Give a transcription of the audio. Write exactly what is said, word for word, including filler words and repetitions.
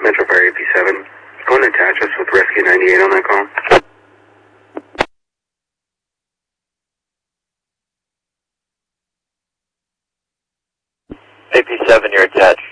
Metro Fire A P seven. Go and attach us with Rescue ninety-eight on that call. A P seven, you're attached.